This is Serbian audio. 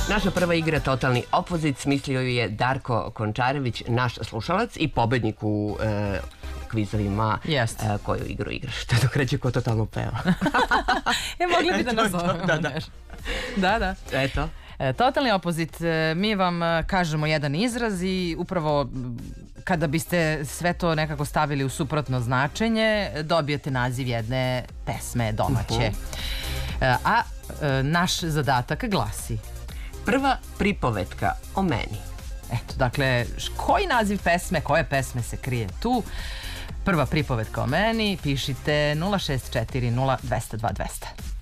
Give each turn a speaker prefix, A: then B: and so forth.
A: Naša prva igra Totalni opozit smislio ju je Darko Končarević, naš slušalac i pobednik u kvizovima koju igru igraš. To dok reći ko totalno peva.
B: Mogli bi da nazovemo. Da.
A: Eto.
B: Totalni opozit, mi vam kažemo jedan izraz i upravo kada biste sve to nekako stavili u suprotno značenje, dobijete naziv jedne pesme domaće. A naš zadatak glasi:
A: prva pripovetka o meni.
B: Eto, dakle, koji naziv pesme, koje pesme se krije tu? Prva pripovetka o meni, pišite 064 02 200.